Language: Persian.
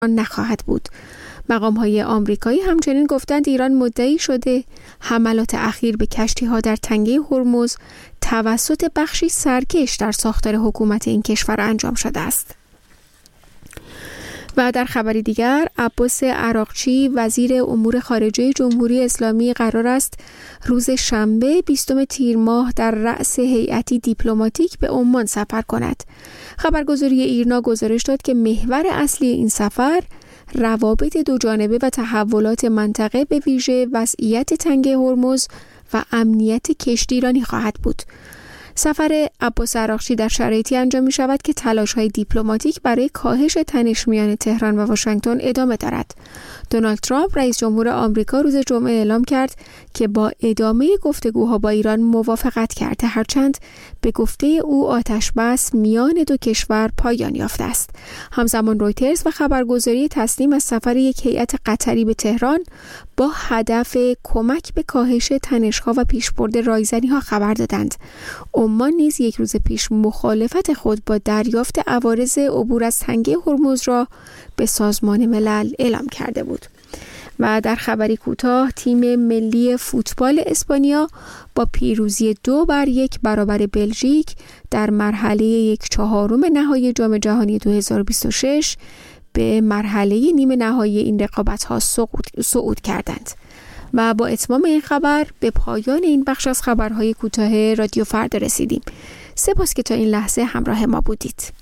نخواهد بود. مقام‌های آمریکایی همچنین گفتند ایران مدعی شده حملات اخیر به کشتی‌ها در تنگه هرمز توسط بخشی سرکش در ساختار حکومت این کشور انجام شده است. و در خبری دیگر، عباس عراقچی وزیر امور خارجه جمهوری اسلامی قرار است روز شنبه 20 تیر ماه در رأس هیئتی دیپلماتیک به عمان سفر کند. خبرگزاری ایرنا گزارش داد که محور اصلی این سفر روابط دو جانبه و تحولات منطقه به ویژه وضعیت تنگه هرمز و امنیت کشتیرانی خواهد بود. سفر عباس عراقچی در شرایطی انجام می شود که تلاش‌های دیپلماتیک برای کاهش تنش میان تهران و واشنگتن ادامه دارد. دونالد ترامپ رئیس جمهور آمریکا روز جمعه اعلام کرد که با ادامه گفتگوها با ایران موافقت کرده، هرچند به گفته او آتش بس میان دو کشور پایان یافته است. همزمان رویترز و خبرگزاری تسنیم از سفر یک هیئت قطری به تهران با هدف کمک به کاهش تنش‌ها و پیشبرد رایزنی‌ها خبر دادند. عمان نیز یک روز پیش مخالفت خود با دریافت عوارض عبور از تنگه هرمز را به سازمان ملل اعلام کرده بود. و در خبری کوتاه، تیم ملی فوتبال اسپانیا با پیروزی 2-1 برابر بلژیک در مرحله 1/4 نهایی جام جهانی 2026 به مرحله نیمه نهایی این رقابت‌ها صعود کردند. و با اتمام این خبر به پایان این بخش از خبرهای کوتاه رادیو فردا رسیدیم. سپاس که تا این لحظه همراه ما بودید.